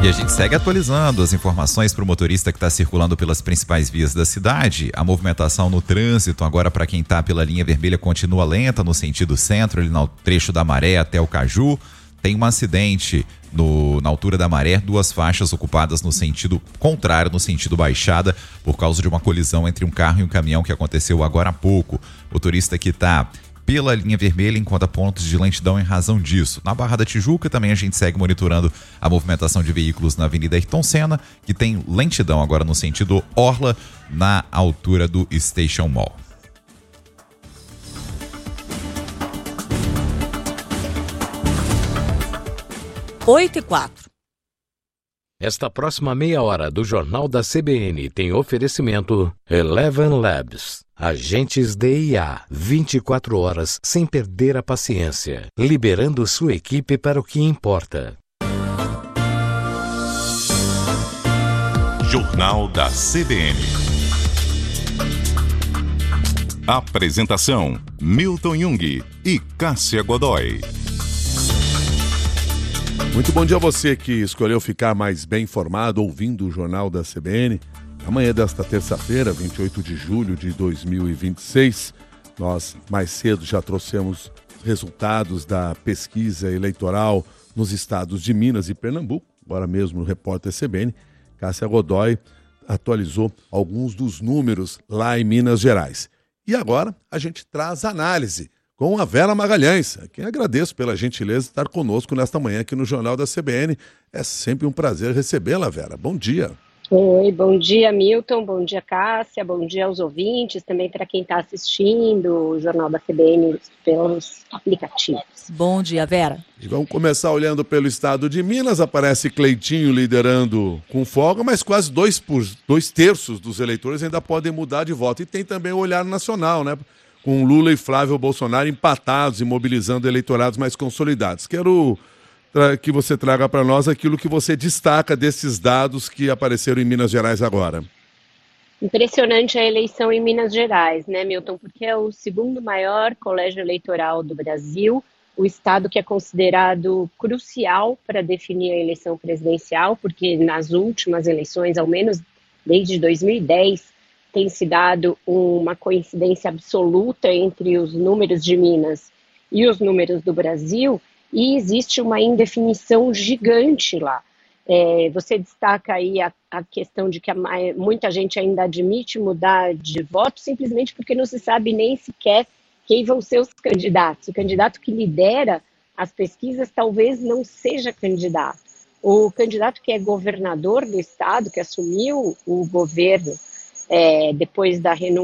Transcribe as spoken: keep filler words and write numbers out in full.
E a gente segue atualizando as informações para o motorista que está circulando pelas principais vias da cidade. A movimentação no trânsito, agora para quem está pela linha vermelha, continua lenta no sentido centro, ali no trecho da Maré até o Caju. Tem um acidente no, na altura da Maré, duas faixas ocupadas no sentido contrário, no sentido baixada, por causa de uma colisão entre um carro e um caminhão que aconteceu agora há pouco. O motorista que está pela linha vermelha encontra pontos de lentidão em razão disso. Na Barra da Tijuca também a gente segue monitorando a movimentação de veículos na Avenida Ayrton Senna, que tem lentidão agora no sentido Orla, na altura do Station Mall. oito e quatro. Esta próxima meia hora do Jornal da C B N tem oferecimento Eleven Labs. Agentes D I A, vinte e quatro horas sem perder a paciência, liberando sua equipe para o que importa. Jornal da C B N. Apresentação: Milton Jung e Cássia Godoy. Muito bom dia a você que escolheu ficar mais bem informado ouvindo o Jornal da C B N. Amanhã desta terça-feira, vinte e oito de julho de dois mil e vinte e seis, nós mais cedo já trouxemos resultados da pesquisa eleitoral nos estados de Minas e Pernambuco. Agora mesmo o repórter C B N, Cássia Godoy, atualizou alguns dos números lá em Minas Gerais. E agora a gente traz análise com a Vera Magalhães, a quem agradeço pela gentileza de estar conosco nesta manhã aqui no Jornal da C B N. É sempre um prazer recebê-la, Vera. Bom dia. Oi, bom dia, Milton, bom dia, Cássia, bom dia aos ouvintes, também para quem está assistindo o Jornal da C B N pelos aplicativos. Bom dia, Vera. E vamos começar olhando pelo estado de Minas. Aparece Cleitinho liderando com folga, mas quase dois, por, dois terços dos eleitores ainda podem mudar de voto. E tem também o olhar nacional, né? Com Lula e Flávio Bolsonaro empatados e mobilizando eleitorados mais consolidados. Quero que você traga para nós aquilo que você destaca desses dados que apareceram em Minas Gerais agora. Impressionante a eleição em Minas Gerais, né, Milton? Porque é o segundo maior colégio eleitoral do Brasil, o estado que é considerado crucial para definir a eleição presidencial, porque nas últimas eleições, ao menos desde dois mil e dez, tem se dado uma coincidência absoluta entre os números de Minas e os números do Brasil, e existe uma indefinição gigante lá. É, você destaca aí a, a questão de que a, muita gente ainda admite mudar de voto simplesmente porque não se sabe nem sequer quem vão ser os candidatos. O candidato que lidera as pesquisas talvez não seja candidato. O candidato que é governador do estado, que assumiu o governo é, depois da renúncia